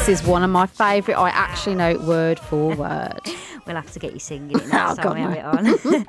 This is one of my favourite. I actually know it word for word. We'll have to get you singing it next time we have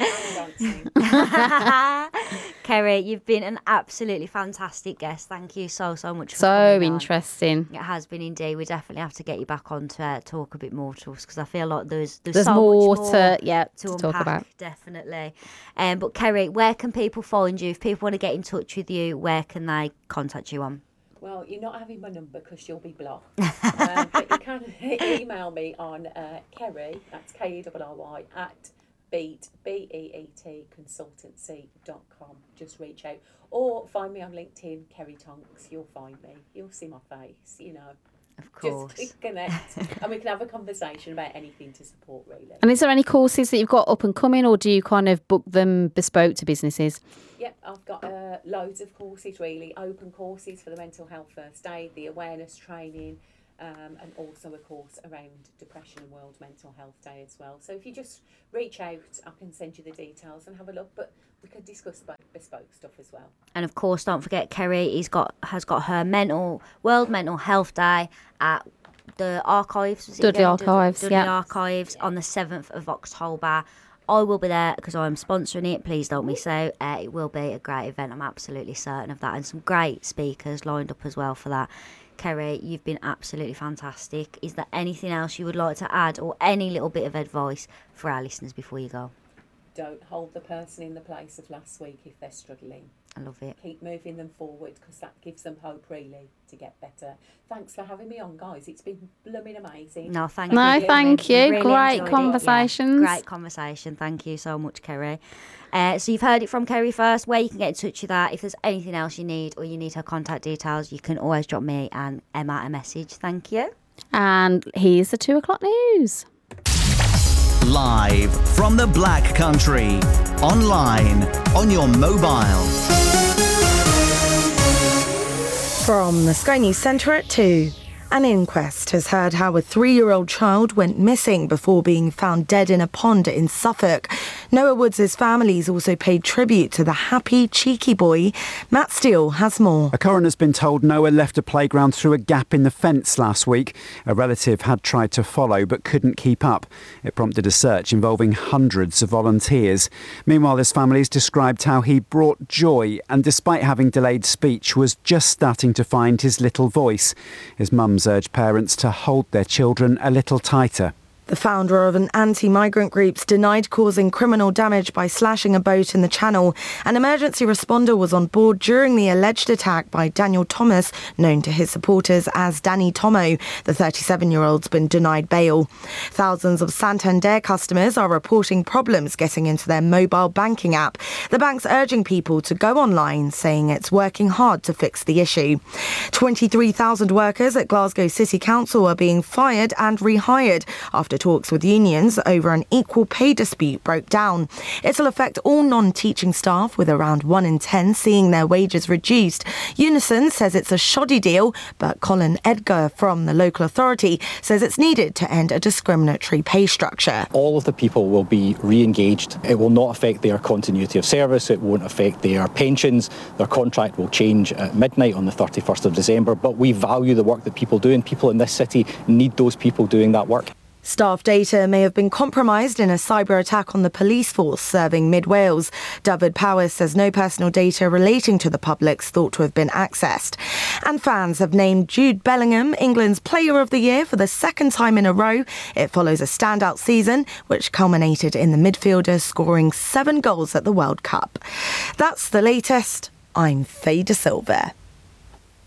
it on. Kerry, you've been an absolutely fantastic guest. Thank you so much for coming on. Interesting. It has been indeed. We definitely have to get you back on to talk a bit more to us, because I feel like there's so more much more to unpack, talk about. Definitely. But Kerry, where can people find you? If people want to get in touch with you, where can they contact you on? Well, you're not having my number because you'll be blocked. But you can email me on Kerry, that's Kerry, at beat, BEET, consultancy.com. Just reach out. Or find me on LinkedIn, Kerry Tonks. You'll find me. You'll see my face, you know. Of course. Just click connect and we can have a conversation about anything to support, really. And is there any courses that you've got up and coming, or do you kind of book them bespoke to businesses? Yep, I've got loads of courses, really. Open courses for the mental health first aid, the awareness training, and also a course around depression and World Mental Health Day as well. So if you just reach out, I can send you the details and have a look, but we could discuss bespoke stuff as well. And of course, don't forget, Kerry has got her World Mental Health Day at the Archives. Dudley Archives, Dudley Archives on the 7th of October. I will be there because I'm sponsoring it. Please don't miss out. It will be a great event. I'm absolutely certain of that. And some great speakers lined up as well for that. Kerry, you've been absolutely fantastic. Is there anything else you would like to add, or any little bit of advice for our listeners before you go? Don't hold the person in the place of last week if they're struggling. I love it. Keep moving them forward, because that gives them hope, really, to get better. Thanks for having me on, guys. It's been blooming amazing. No, thank you. Thank you. Really great conversations. Yeah, great conversation. Thank you so much, Kerry. So you've heard it from Kerry first, where you can get in touch with her. If there's anything else you need, or you need her contact details, you can always drop me and Emma a message. Thank you. And here's the 2:00 news. Live from the Black Country, online, on your mobile. From the Sky News Centre at 2. An inquest has heard how a 3-year-old child went missing before being found dead in a pond in Suffolk. Noah Woods' family's also paid tribute to the happy, cheeky boy. Matt Steele has more. A coroner's been told Noah left a playground through a gap in the fence last week. A relative had tried to follow but couldn't keep up. It prompted a search involving hundreds of volunteers. Meanwhile, his family's described how he brought joy and, despite having delayed speech, was just starting to find his little voice. His mum's urged parents to hold their children a little tighter. The founder of an anti-migrant group's denied causing criminal damage by slashing a boat in the Channel. An emergency responder was on board during the alleged attack by Daniel Thomas, known to his supporters as Danny Tomo. The 37-year-old's been denied bail. Thousands of Santander customers are reporting problems getting into their mobile banking app. The bank's urging people to go online, saying it's working hard to fix the issue. 23,000 workers at Glasgow City Council are being fired and rehired after talks with unions over an equal pay dispute broke down. It'll affect all non-teaching staff, with around 1 in 10 seeing their wages reduced. Unison says it's a shoddy deal, but Colin Edgar from the local authority says it's needed to end a discriminatory pay structure. All of the people will be re-engaged. It will not affect their continuity of service. It won't affect their pensions. Their contract will change at midnight on the 31st of December, but we value the work that people do, and people in this city need those people doing that work. Staff data may have been compromised in a cyber attack on the police force serving Mid-Wales. Dyfed Powys says no personal data relating to the public's thought to have been accessed. And fans have named Jude Bellingham England's Player of the Year for the second time in a row. It follows a standout season, which culminated in the midfielder scoring 7 goals at the World Cup. That's the latest. I'm Faye De Silva.